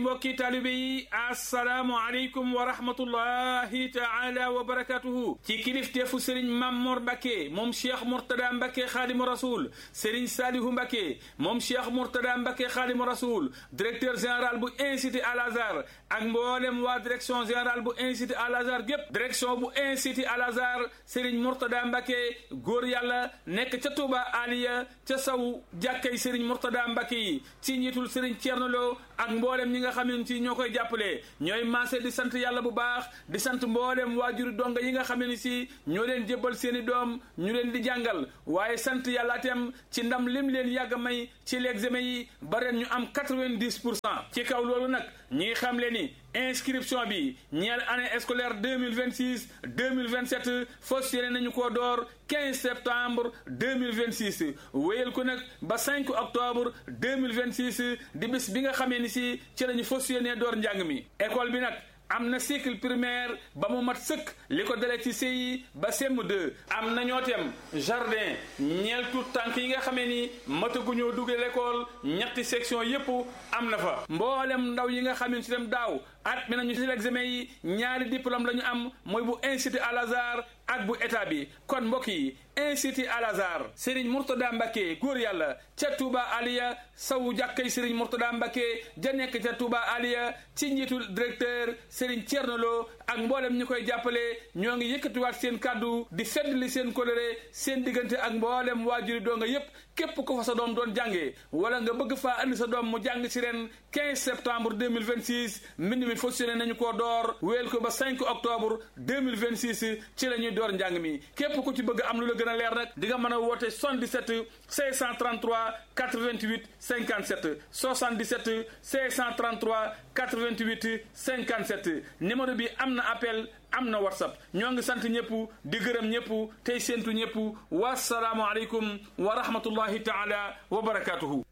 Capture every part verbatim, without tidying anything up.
mbokki taalibe yi assalaamu aleykum wa rahmatullahi taala wa barakatuhu ci kilifteefu sëriñ Mamor Mbacke moom cheikh Mourtada Mbacke xaadimu rasul sëriñ Salihu Mbacke moom cheikh Mourtada Mbacke xaadimu rasul directeur général bu institut Al Azhar ak mboolem waa direction générale bu institut Al Azhar gépp direction bu institut Al Azhar sëriñ Mourtada Mbacke góor yàlla nekk ca Touba Aliya ca saw jàkkay sëriñ Mourtada Mbacke yi ci njiitul sëriñ Thierno Lo ak mboolem ñi nga xam ne ci ñoo koy jàppale ñooy maase di sant yàlla bu baax di sant mboolem waajuri donga yi nga xam ne si ñoo leen jébbal seeni doom ñu leen di jàngal waaye sant yàlla itam ci ndam lim leen yàgg may ci l'examen yi ba ren ñu am quatre-vingt-dix pour cent ci kaw loolu nag ñi xam le ni inscription bi ñeel année scolaire deux mille vingt-six deux mille vingt-sept fas yéene nañu koo door quinze septembre deux mille vingt-six wéyal ko nag ba cinq octobre deux mille vingt-six di bis bi nga xamee ni si ci lañu fas yéene door njàng mi école bi nag am na cycle primaire ba mu mat sëkk li ko dalee ci C I ba C M deux am na ñoo tem jardin ñeel tout tànk yi nga xamee ni mataguñoo duggee l'école ñetti section yépp am na fa mboolem ndaw yi nga xam ne si dem daaw at mi nañu ci l'examen yi ñaari diplôme la ñu am mooy bu institut Al Azhar ak bu état bi kon mbokk yi institut Al Azhar Serigne Mourtada Mbacke góor yàlla ca Touba Aliya sawu jàkkay Serigne Mourtada Mbacke ja nekk ca Touba Aliya ci njiitul directeur Serigne Thierno Lo ak mboolem ñu koy jàppale ñoo ngi yëkkatiwaat seen kàddu di feddli seen coloré seen diggante ak mboolem waajuri doo nga yépp képp ko fa sa doom doon jàngee wala nga bëgg faa andi sa doom mu jàng ci ren quinze septembre deux mille vingt-six mbind mi fas yéene nañu koo door wéel ko ba cinq octobre deux mille vingt-six ci la ñuy door njàng mi képp ku ci bëgg am lu la gën a leer nag di nga mën a woote soixante-dix-sept cinq cent trente-trois quatre-vingt-huit cinquante-sept soixante-dix-sept cinq cent trente-trois quatre-vingt-huit cinquante-sept numéro bi am na appel am na whatsapp ñoo ngi sant ñëpp di gërëm ñëpp tey séentu ñëpp wasalaamu aleykum wa rahmatullahi taala wa barakatuhu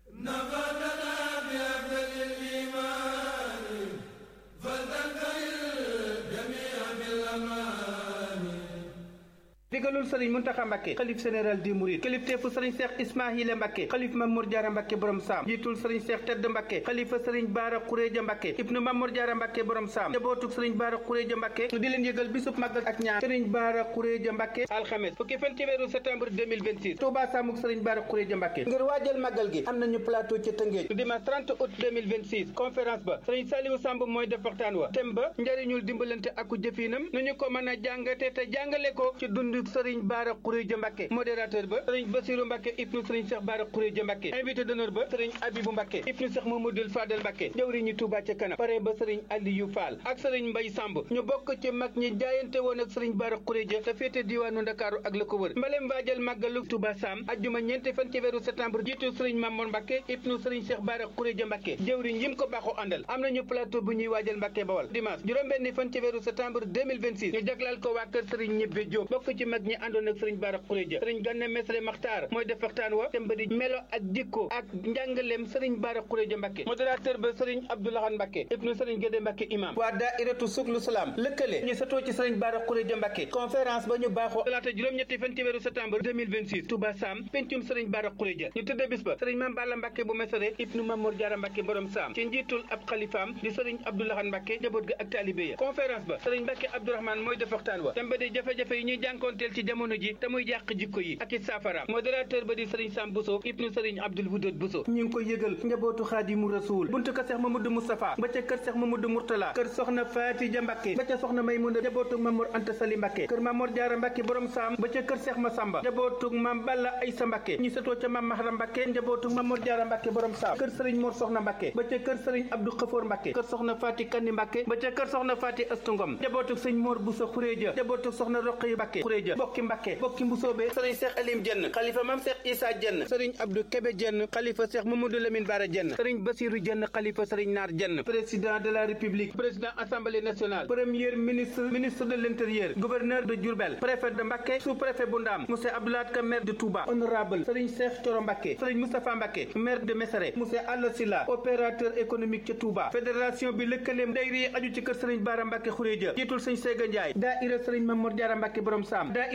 digalul sëriñ Muntaxa Mbàkke xalif général di Mouride kilifteefu sëriñ Cheikh Ismaïla Mbàkke xalif Mamour Diarra Mbàkke borom saam jiitul sëriñ Cheikh Tedd Mbàkke xalifa sëriñ Baara Xuréja Mbàkke ibnu Mamour Diarra Mbàkke borom saam jabootug sëriñ Baara Xuréja Mbàkke di leen yëgal bisub màggal ak ñaan sëriñ Baara Xuréja Mbàkke alxames fukki fan ci weeru septembre deux mille vingt-six Touba Samuk sëriñ Baara Xuréja Mbàkke ngir waajal màggal gi am nañu plateau ci Tëngéej dimanche trente août deux mille vingt-six conférence ba sëriñ Saliou Samb mooy def waxtaan wa thème ba njëriñul dimbalante ak jëfinam nu ñu ko mën a jàngate te jàngale ko ci dundu sëriñ Baara Xuréja Mbàkke modérateur ba sëriñ Basiru Mbàkke ibnu sëriñ Cheikh Baara Xuréja Mbàkke invité d'honneur ba sëriñ Abibu Mbàkke ibnu Cheikh Mamadou Fadel Mbàkke jawriñu Touba ca kanam pare ba sëriñ Aliyu Fall ak sëriñ Mbay Samb ñu bokk ci mag ñi jaayante woon ak sëriñ Baara Xuréja te féete diwaanu Ndakaaru ak la ko wër mbalem waajal màggalu Touba Sam ajjuma ñeenti fan ci weeru septembre jiitu sëriñ Mamoor Mbàkke ibnu sëriñ Cheikh Baara Xuréja Mbàkke jawriñ yim ko baaxoo àndal am nañu plateau bu ñuy waajal Mbàkke Bawal dimanche juróom-benni fan ci weeru septembre deux mille vingt-six ñu jaglal ko waa kër sëriñ Ñebbe Jóob bokk ci mag ñi àndoon ak sëriñ Baara Xuréja sëriñ Ganna Mesre Maxtaar mooy def waxtaan wa tem ba di melo ak jikko ak njàngaleem sëriñ Baara Xuréja Mbàkke modérateur ba sëriñ Abdoulahan Mbàkke ibnu sëriñ Gédé Mbàkke imam waa daayiratu Suklu Salaam lëkkale ñu satoo ci sëriñ Baara Xuréja Mbàkke conférence ba ñu baaxoo talaata juróom-ñetti fan ci weeru septembre deux mille vingt-six Touba Sam pencum sëriñ Baara Xuréja ñu tëdde bis ba sëriñ Mame Balla Mbàkke bu Mesere ibnu Mamour Diarra Mbàkke borom Sam ci njiitul ab xalifaam di sëriñ Abdoulahan Mbàkke jaboot ga ak taalibe ya conférence ba sëriñ Mbàkke Abdourahmane mooy def waxtaan wa tem ba di jafe-jafe yi ñuy jànkoonteel ci jamono ji te muy yàq jikko yi ak i saafara modérateur ba di sëriñ Sam Bousso ibnu sëriñ Abdoul Wudud Bousso ñu ngi koy yëgal njabootu Xaadimu Rasuul buntu kër Seex Mamadou Moustapha ba ca kër Seex Mamadou Mourtala kër soxna Faatija Mbàkke ba ca soxna Maymuna njabootu Mamour Anta Sali Mbàkke kër Mamour Diarra Mbàkke borom Sam ba ca kër Seex Masamba njabootu Mam Balla Aysa Mbàkke ñu setoo ca Mam Mahram Mbàkke njabootu Mamour Diarra Mbàkke borom Sam kër sëriñ Mor Soxna Mbàkke ba ca kër sëriñ Abdou Xafoor Mbàkke kër soxna Faati Kanni Mbàkke ba ca kër soxna Faati Astu Ngom njabootu sëñ Mor Bousso Xuréja njabootu soxna Roqaya Mbàkke Xuréja bokki Mbàkke bokki Mbusoobe sëriñ Seex Alim Jenn xalifa Mam Seex Isa Jenn sëriñ Abdou Kebe Jenn xalifa Seex Mamadou Lamine Bara Jenn sëriñ Basiru Jenn xalifa sëriñ Naar Jenn président de la République président Assemblée nationale premier ministre ministre de l'Intérieur gouverneur de Diourbel préfet de Mbacké sous-préfet bu Ndaam monsieur Abdoulaye Ka maire de Touba honorable sëriñ Cheikh Thioro Mbacké sëriñ Moustapha Mbacké maire de Mesere monsieur Alla Silla opérateur économique ca Touba fédération bi lëkkaleem dayri aju ci kër sëriñ Bara Mbacké Xuréja jiitul sëriñ Séga Ndiaye daayira sëriñ Mamour Diarra Mbacké borom Sam daayira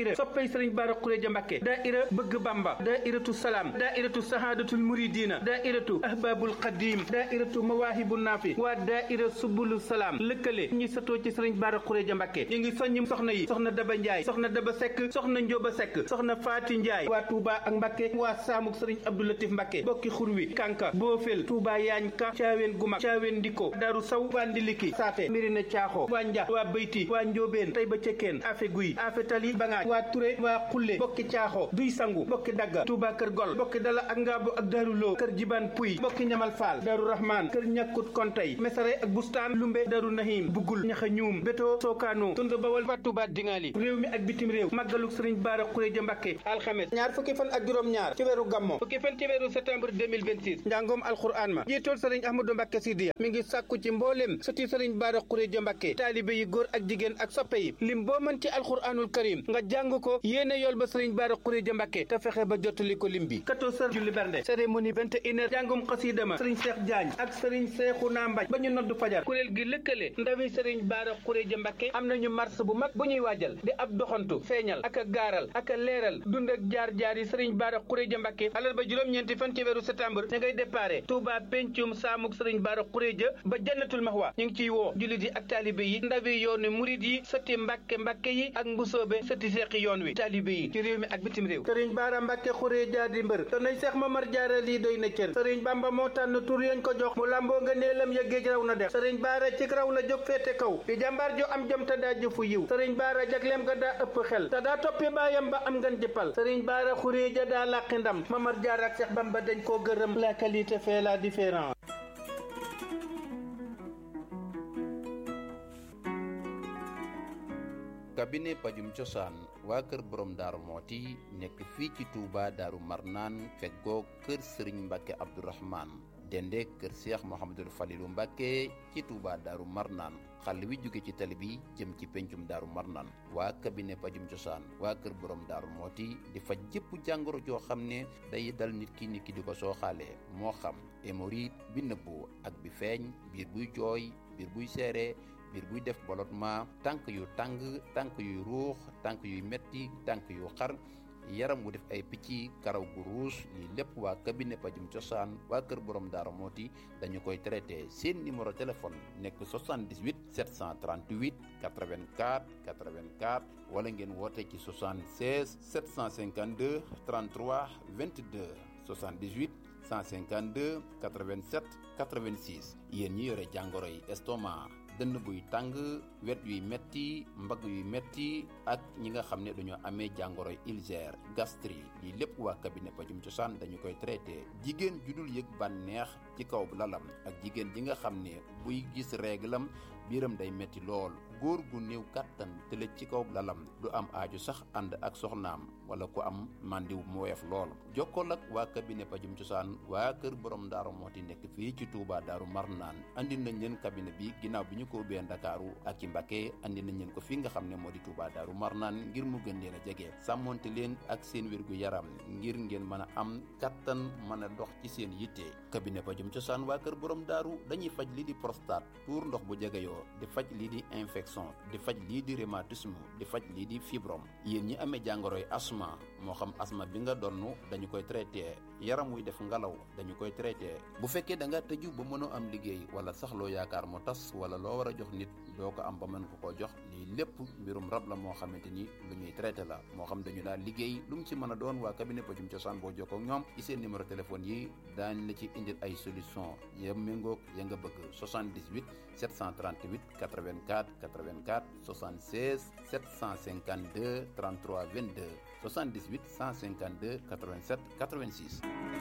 daaira soppay sëriñ Bara Khourédia Mbacké daaira bëgg Bamba daairatu salaam daairatu sahadatul muridina daairatu ahbabul qadim daairatu mawahibun nafi waa daaira subulu salaam lëkkale ñi satoo ci sëriñ Bara Khourédia Mbacké ñu ngi soññi soxna yi soxna Daba Ndiaye soxna Daba Seck soxna Njóoba Seck soxna Faati Ndiaye waa Touba ak Mbacké waa saamuk sëriñ Abdou Latif Mbacké bokki xurwi Kanka Boofel Touba Yaañ Ka Caaween Gumak Caaween Ndiko Daru Saw waa Ndiliki Saate Mirina Caaxo waa Nja waa Beyti waa Njóobeen Tayba Cekkeen Afe Guy Afe Tali Bangaaj waa Touré waa Xulle bokki Caaxo Duy Sangu bokki Dagga Touba Kër Gol bokki Dala ak Ngaabu ak Daru Lo Kër Jiban Puy bokki Ñamal Faal Daru Rahman Kër Ñakkut Kontay Mesare ak Bustaan Lumbe Daru Nahim Bugul Ñaxa Ñuum Beto Sokano Tund Bawal fa Touba Dingali réew mi ak bitim réew màggaluk sëriñ Bara Khourédia Mbacké alxames ñaar fukki fan ak juróom ñaar ci weeru Gammo fukki fan ci weeru septembre deux mille vingt-six njàngoom alxuraan ma jiitool sëriñ Ahmadou Mbacké Sidiya mi ngi sàkku ci mboolem sëti sëriñ Bara Khourédia Mbacké taalibe yi góor ak jigéen ak soppe yi lim boo mën ci alxuraanul karim nga jàng ko yéene yool ba sëriñ Bara Khourédia Mbacké te fexe ba jottali ko lim bi quatorze heures julli bernde cérémonie vingt et une heures jàngum xasiida ma sëriñ Cheikh Diagne ak sëriñ Cheikhouna Mbaj ba ñu noddu fajar kuréel gi lëkkale ndawi sëriñ Bara Khourédia Mbacké am nañu mars bu mag bu ñuy waajal di ab doxantu feeñal ak a gaaral ak a leeral dund ak jaar-jaar yi sëriñ Bara Khourédia Mbacké alal ba juróom-ñeenti fan ci weeru septembre ña ngay déparé Touba pencum saamuk sëriñ Bara Khourédia ba jannatul mahwa ñu ngi ciy woo jullit yi ak taalibe yi ndawi yoonu murid yi sëti Mbacké Mbacké yi ak mbusoobe sëti seexi yoon wi taalibe yi ci réew mi ak bitim réew sëriñ Bara Mbacké Khourédia di mbër te nay Seex Mamar Jaara lii doy na cër sëriñ Bamba moo tànn tur yañ ko jox mu lamboo nga neelam ya géej raw na def sëriñ Bara ci raw la jóg féete kaw di jàmbaar jo am jom te daa jëfu yiw sëriñ Bara jagleem ga daa ëpp xel te daa toppi baayam ba am ngan jëppal sëriñ Bara Khourédia daa làqi ndam Mamar Jaara ak Seex Bamba dañ koo gërëm la qualité fait la différence. cabinet pajum cosaan waa kër borom daaru mooti nekk fii ci Touba daaru marnaan feggoo kër sëriñ Mbacké Abdourahman dende kër Cheikh Mouhamadul Falilou Mbacké ci Touba daaru marnaan xàll wi jóge ci tali bi jëm ci pencum daaru marnaan waa cabinet pajum cosaan waa kër borom daaru mooti di faj jëpp jàngoro joo xam ne day dal nit ki nit ki di ko sooxaalee moo xam hémorroïde bi nëbbu ak bi feeñ biir buy jooy biir buy seere biir buy def ballottement tànk yu tàng tànk yuy ruux tànk yuy metti tànk yu xar yaram wu def ay picc karaw gu ruus lii lépp waa cabinet pajum cosaan waa kër borom daara mooti dañu koy traité seen numéro téléphone nekk soixante-dix-huit sept cent trente-huit quatre-vingt-quatre quatre-vingt-quatre wala ngeen woote ci soixante-seize sept cent cinquante-deux trente-trois vingt-deux soixante-dix-huit cent cinquante-deux quatre-vingt-sept quatre-vingt-six yéen ñi yore jàngoro yi estomac dënn buy tàng wet yuy metti mbagg yuy metti ak ñi nga xam ne dañoo amee jàngoroy ulcère gastrique lii lépp waa cabinet pajum cosaan dañu koy traité jigéen ju dul yëg bànneex ci kaw lalam ak jigéen ji nga xam ne buy gis réglam biiram day metti lool góor gu néew kàttan tëlëj ci kaw lalam du am aaju sax ànd ak soxnaam wala ku am màndiw mu woyof lool jokkool ak waa cabinet pajum cosaan waa kër borom daaru mooti nekk fii ci Touba daaru marnaan andi nañ leen cabinet bi ginnaaw bi ñu ko ubbee Ndakaaru ak ci Mbacké andi nañ leen ko fi nga xam ne moo di Touba daaru marnaan ngir mu gën leen a jege sàmmonte leen ak seen wérgu yaram ngir ngeen mën a am kattan mën a dox ci seen yitte cabinet pajum cosaan waa kër borom daaru dañuy faj lii di prostate tuur ndox bu jegeyoo di faj lii di infection di faj lii di rhumatisme di faj lii di fibrome yéen ñi amee jàngoroy asma moo xam asma bi nga donnu dañu koy traité yaram wuy def ngalaw dañu koy traité bu fekkee da nga tëju ba mënoo am liggéey wala sax loo yaakaar mu tas wala loo war a jox nit doo ko am ba mën ko koo jox lii lépp mbirum rab la moo xamante ni lu ñuy traité la moo xam dañu daal liggéey lu mu ci mën a doon waa cabinet pajum cosaan boo jokkoo ak ñoom ci seen numéro téléphone yi daañ la ci indil ay solution ya méngoog ya nga bëgg soixante-dix-huit sept cent trente-huit quatre-vingt-quatre quatre-vingt-quatre soixante-seize sept cent cinquante-deux trente-trois vingt-deux soixante-dix-huit cent cinquante-deux quatre-vingt-sept quatre-vingt-six.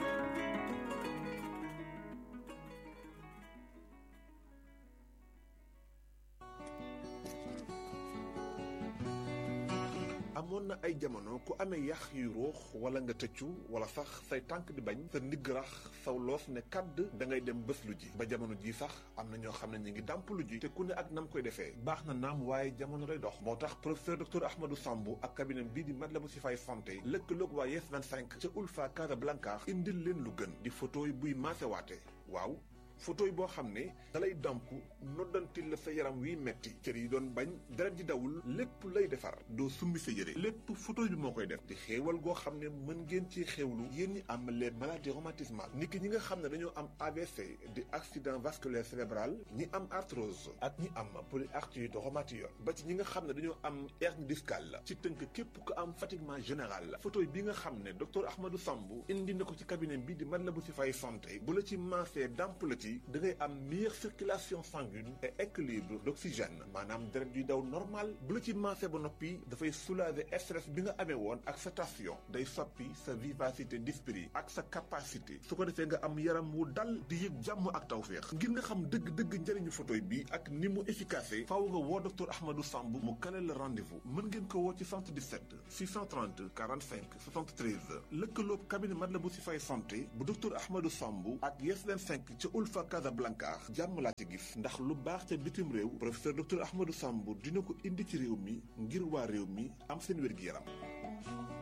amoon na ay jamono ku amee yax yu ruux wala nga tëccu wala sax say tànk di bañ sa ndigg rax saw loos ne kàdd da ngay dem bés lu ji ba jamono ji sax am na ñoo xam ne ñu ngi dàmp lu ji te ku ne ak nam koy defee baax na naam waaye jamono day dox moo tax professeur docteur Ahmadou Sambou ak cabinet bii di Matlaboul Chifaay santé lëkkaloog waa Yes vingt-cinq ca Ulfa Casablanca indil leen lu gën di photo yi buy maasewaate waaw photo yi boo xam ne dalay damp noddantil la sa yaram wiy metti cër yi doon bañ deret ji dawul lépp lay defar doo summi sa yére lépp photo bi moo koy def di xéewal goo xam ne mën ngeen ci xéewlu yéen ñi am les maladies rhumatismales niki ñi nga xam ne dañoo am A V C di accident vasculaire cérébral ñi am arthrose ak ñi am polyarthrite rhumatoïde ba ci ñi nga xam ne dañoo am hernie discale la ci tënk képp ko am fatiguement général la photo bi nga xam ne docteur Ahmadou Sambou indi na ko ci cabinet bi di Matlaboul Chifaay santé bu la ci maasee damp la ci da ngay am meilleure circulation sanguine et équilibre d'oxygène maanaam deret yuy daw normal bu la ci maasee ba noppi dafay soulager stress bi nga amee woon ak sa tension day soppi sa vivacité d'esprit ak sa capacité su ko defee nga am yaram wu dal di yëg jàmm ak tawféex ngir nga xam dëgg-dëgg njëriñu photo bi ak ni mu efficace faaw nga woo docteur Ahmadou Sambou mu kale la rendez-vous mën ngeen ko woo ci soixante-dix-sept six cent trente quarante-cinq soixante-treize lëkkaloob cabinet Matlaboul Chifaay santé bu docteur Ahmadou Sambou ak Yes vingt-cinq ca Ulfa Casablanca jàmm laa ci gis ndax lu baax ca bitim réew professeur docteur Ahmadou Sambou dina ko indi ci réew mi ngir waa réew mi am seen wér-gi-yaram